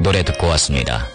노래 듣고 왔습니다.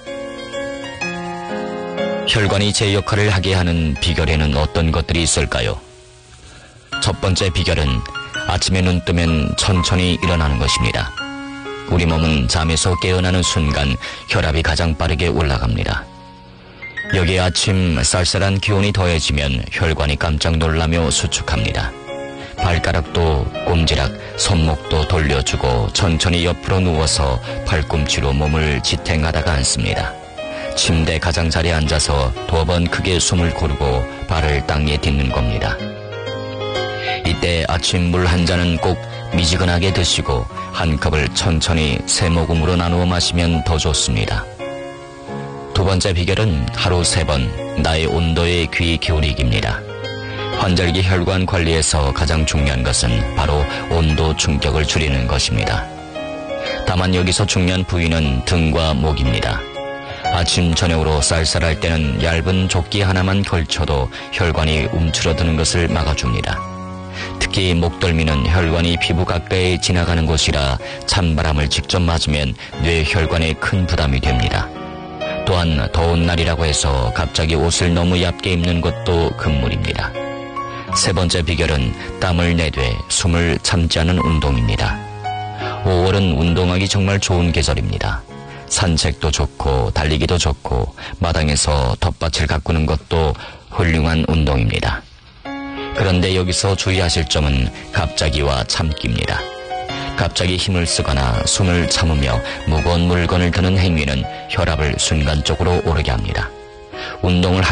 혈관이 제 역할을 하게 하는 비결에는 어떤 것들이 있을까요? 첫 번째 비결은 아침에 눈 뜨면 천천히 일어나는 것입니다. 우리 몸은 잠에서 깨어나는 순간 혈압이 가장 빠르게 올라갑니다. 여기에 아침 쌀쌀한 기온이 더해지면 혈관이 깜짝 놀라며 수축합니다. 발가락도 꼼지락, 손목도 돌려주고 천천히 옆으로 누워서 팔꿈치로 몸을 지탱하다가 앉습니다. 침대 가장자리에 앉아서 2번 크게 숨을 고르고 발을 땅에 딛는 겁니다. 이때 아침 물 한 잔은 꼭 미지근하게 드시고 한 컵을 천천히 3모금으로 나누어 마시면 더 좋습니다. 두 번째 비결은 하루 3번 나의 온도에 귀 기울이기입니다. 환절기 혈관 관리에서 가장 중요한 것은 바로 온도 충격을 줄이는 것입니다. 다만 여기서 중요한 부위는 등과 목입니다. 아침 저녁으로 쌀쌀할 때는 얇은 조끼 하나만 걸쳐도 혈관이 움츠러드는 것을 막아줍니다. 특히 목덜미는 혈관이 피부 가까이 지나가는 곳이라 찬바람을 직접 맞으면 뇌혈관에 큰 부담이 됩니다. 또한 더운 날이라고 해서 갑자기 옷을 너무 얇게 입는 것도 금물입니다. 세 번째 비결은 땀을 내되 숨을 참지 않은 운동입니다. 5월은 운동하기 정말 좋은 계절입니다. 산책도 좋고 달리기도 좋고 마당에서 텃밭을 가꾸는 것도 훌륭한 운동입니다. 그런데 여기서 주의하실 점은 갑자기와 참기입니다. 갑자기 힘을 쓰거나 숨을 참으며 무거운 물건을 드는 행위는 혈압을 순간적으로 오르게 합니다. 운동을